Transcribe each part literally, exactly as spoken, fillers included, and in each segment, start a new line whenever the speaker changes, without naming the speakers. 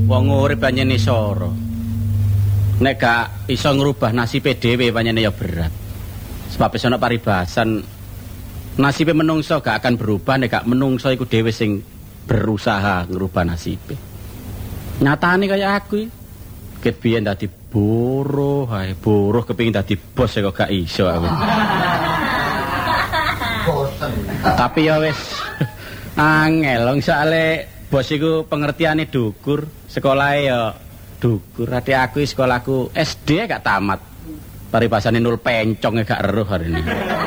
wong urip pancen isara. Nek gak iso ngrubah nasibe dhewe pancen ya berat. Sebab wis ana paribasan nasibe menungso gak akan berubah nek gak menungso iku dhewe sing berusaha ngrubah nasibe. Nyatane kaya aku iki ket biyen dadi buruh, hae buruh kepengin dadi bos kok gak iso aku. Tapi ya wis angel wong soalé bos iku pengertiane dukur, sekolahe ya dukur. Ati aku sekolahku S D gak tamat. Paribasane nul pencong gak eruh arene.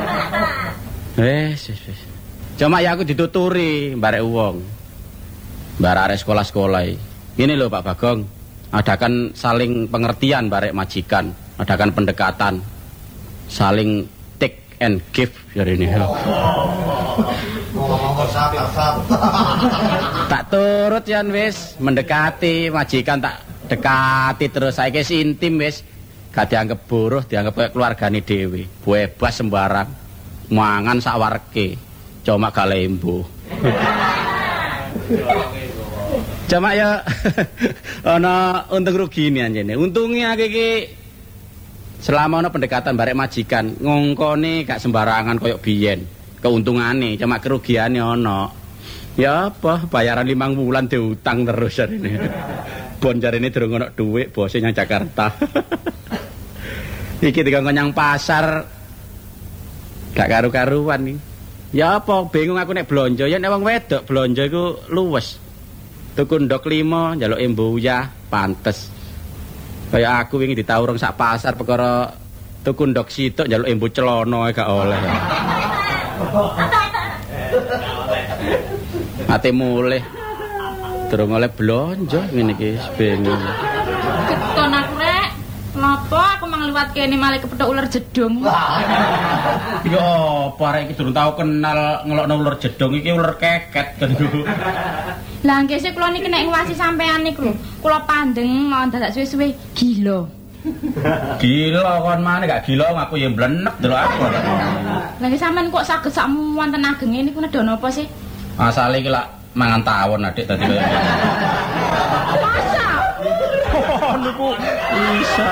Wes wes wes. Cuma ya aku dituturi barek wong. Barek arek sekolah-sekolah. Ini lho Pak Bagong, adakan saling pengertian barek majikan, adakan pendekatan. Saling take and give jarine. Tak turut yan wis, mendekati majikan tak dekati terus saiki intim wis. Gak dianggap buruh, dianggap kayak keluargane dhewe. Bebas sembarang. Mangan sak warke. Cuma gak lembo. Cuma ya ana untung rugi ini anjene. Untungnya iki selama ana pendekatan barek majikan, ngongkone gak sembarangan koyok biyen. Keuntungane, cuma kerugiane ana. Ya apa, bayaran limang bulan diutang terus jarine. Bon jarine durung ana dhuwit bose nang Jakarta. Iki dikongkon nyang pasar gak karu-karuan iki. Ya apa bingung aku nek blonjo, ya nek wong wedok blonjo iku luwes. Tuku ndok lima njaluk embuyah pantes. Kaya aku wingi ditawurung sak pasar perkara tuku ndok sitok njaluk embu celana gak oleh. Ate mulih. Durung oleh blonjo ngene iki bingung.
Keton aku rek. Napa aku mang liwat kene malah kepethuk ular jedung.
Ya apa arek iki durung tau kenal ngelokno ular jedung iki ular keket kan.
Lah nggih sik kula niki nek ngwasi sampean niku lho, kula pandeng mau dadak suwe-suwe gila.
Gila kon maneh gak gila aku ya mblenek delok aku.
Lah nggih sampean kok saged sak wonten agenge niku nedha napa sih?
Asale iki lak mangan tawon adik dadi kaya.
Masa?
Oh niku bisa.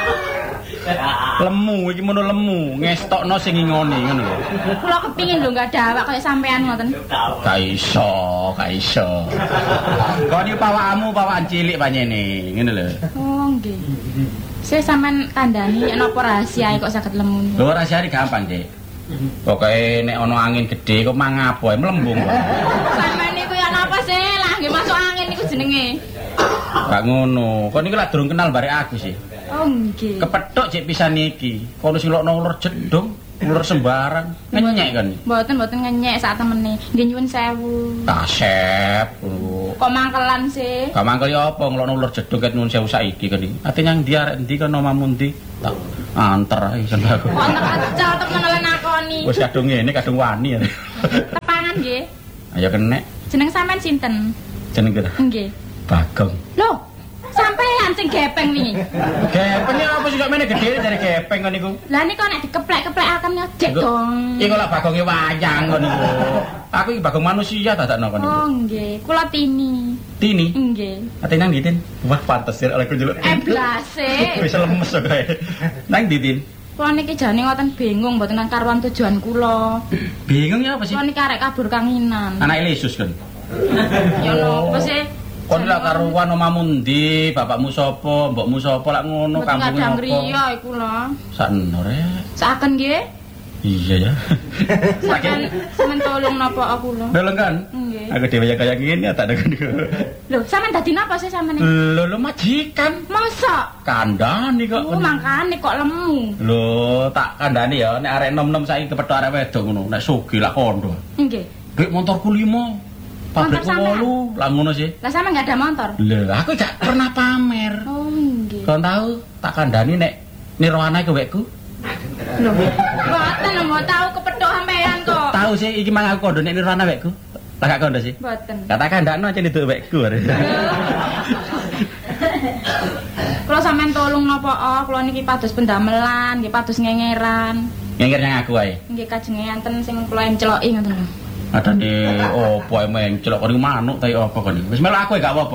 Lemu iki mono lemu, ngestokno sing ngingoni ngono lho.
Kula kepingin lho gak ada awak kaya sampean ngoten.
Gak iso, gak iso. Kok iki pawakmu pawakan cilik panjene, ngene lho.
Oh nggih. Saya sampean kandhani napa rahasia kok saged lemu.
Lho rahasiane gampang, Dik. Pokoke nek ana angin gedhe kok mangapo ae mlembung kok.
Sampeyan niku ya napa sih? Lah nggih masuk angin niku jenenge.
Gak ngono. Kok niki lak durung kenal barek aku sih.
Oh nggih.
Kepethuk cek pisan iki. Kono sing lokno ular jedung, ular sembarang. Ngenyek kan.
Mboten mboten ngenyek sak temene. Nggih nyuwun sewu.
Kasep.
Kok mangkelan sih?
Gak mangkel ya apa ngelokno ular jedung ket nyuwun sewu saiki kan iki. Ate nyang ndi arek ndi kono omamu ndi? Tak anter ae jan aku.
Wonten acal temen oleh nakoni.
Wis kadung ngene kadung wani ya.
Tepangan nggih.
Ayo kenek.
Jeneng sampean sinten?
Jeneng kira?
Nggih.
Bagong.
Loh, sampean sing gepeng wingi.
Gepeng apa sih kok mene gedhe dari gepeng kon niku?
Lah niku nek dikeplek-keplek akan nyojek dong.
Iki lak bagonge wayang kon niku. Aku iki bagong manusia dadakno kon niku.
Oh nggih, kula Tini.
Tini?
Nggih.
Ate nang ndi, Tin? Wah, pantes sir oleh kunjul.
Eblase.
Wis lemes kok kae. Nang ndi, Tin?
Kula niki jane ngoten bingung mboten nang karuan tujuan kula.
Bingung ya apa sih?
Kula niki arek kabur kanginan.
Anake Yesus kan.
Ya napa sih?
Kon lak karuan omamu ndi, bapakmu sapa, mbokmu sapa lak ngono kampung
Kadang
apa?
griya iku lho.
Sakno rek.
Saken nggih.
Iya ya.
Sampeyan sampeyan tolong napa aku lho.
Dolong kan?
Nggih.
Aku dhewe ya kaya ngene tak ada kan.
Lho, sampeyan dadi napa sih sampeyan?
Lho lho majikan.
Masa?
Kandhani kok.
Oh, mangkane kok lemu.
Lho, tak kandhani ya nek arek enom-enom saiki kepethuk arek wedok ngono, nek sugih lak kondo.
Nggih.
Duit motorku lima. Pabrikku wolu, lah ngono sih.
Lah sampeyan enggak ada motor?
Lha, aku gak pernah pamer.
Oh, nggih.
Kon tahu tak kandhani nek nirwana iku wekku.
Lho, mboten mau tahu kepethuk sampean kok.
Tahu sih iki mang aku kondo nek nirwana wekku. Lah gak kondo sih.
Mboten.
Katakan ndakno aja nduk wekku.
Kula sampean tolong napa oh, kula niki pados pendamelan, nggih pados ngengeran.
Ngengir nyang aku ae.
Nggih kajenge enten sing kula enceloki ngoten lho.
Adane opo ae menclok kon manuk ta apa kon. Wis melok aku gak apa-apa.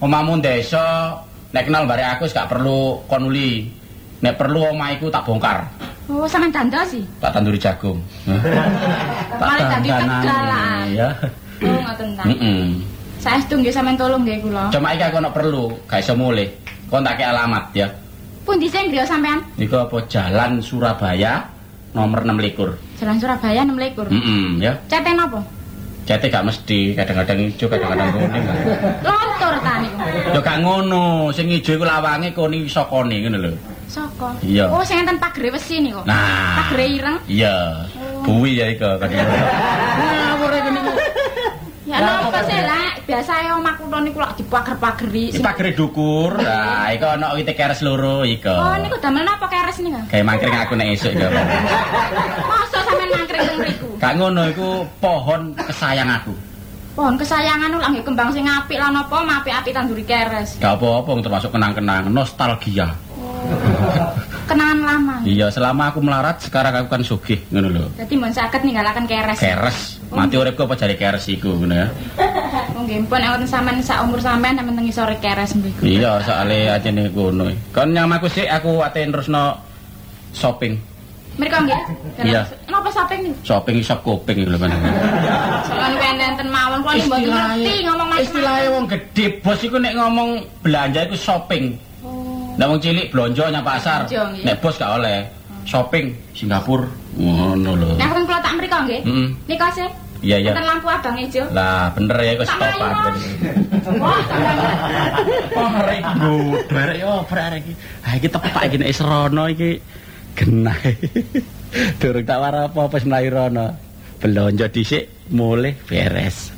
Omahmu desa, nek kenal bare aku wis gak perlu kon uli. Nek perlu omahku tak bongkar.
Oh, sampean dandos sih.
Tak tanduri jagung.
Malah dadi Tegal.
Ya.
Oh, ngoten ta.
Heeh.
Saestu nggih sampean tolong nggih kula.
Cuma iki aku ono perlu, gak iso mulih. Kon tak kei alamat ya.
Pundi sing griya sampean?
Niku apa Jalan Surabaya nomor enam likur.
Jalan Surabaya enam likur.
Heeh, ya.
Cete napa?
Cete gak mesti, kadang-kadang ijo, kadang-kadang kuning.
Lontor ta niku.
Ya gak ngono, sing ijo iku lawange kuning sokone ngono lho.
Saka.
Iya.
Oh, sing enten pagere wesi niku.
Nah.
Pagere ireng.
Iya.
Oh.
Buwi ya iku kadang-kadang. Ngawur iki niku.
Ya napa sih lah, biasa omah kula niku lak dipager-pageri.
Iki pagere dukur. Nah, iku ana wite keres loro iku.
Oh, niku damel napa keres niku?
Kayak mangkring aku nek esuk iki.
Masa sampean mangkring teng mriku?
Gak ngono iku pohon kesayang aku.
Pohon kesayangan lak nggih kembang sing apik lan apa apik-apik tanduri keres.
Gak apa-apa termasuk kenang-kenang, nostalgia.
Kenangan lama.
Iya, selama aku melarat sekarang aku kan sugih ngono lho.
Dadi mun saged ninggalaken keres.
Keres. Mati uripku apa jare keres iku ngono ya.
Oh nggih, pun nek wonten sampean sak umur sampean sampean teng isore keres mriku.
Iya, soalé ajene ngono. Kon nyamaku sik aku ate terusno shopping.
Mriko nggih.
Iya.
Napa shopping niku?
Shopping shop kuping lho men.
Soale enten mawon kula mboten ngerti ngomong macam.
Istilahnya wong gedhe bos iku nek ngomong belanja iku shopping.
Oh.
Nek wong cilik blonjo nyang pasar. Nek bos gak oleh. Shopping Singapura. Ngono lho.
Nek kula tak mriko nggih.
Heeh.
Nika sih.
Iya iya.
Enten lampu abang ijo.
Lah bener ya iku stop aku.
Wah,
oh arek iki bodho arek yo arek iki. Ha iki tepak iki nek wis rono iki genah. Durung tak war apa-apa wis mlayu rono. Belanja dhisik mulih beres.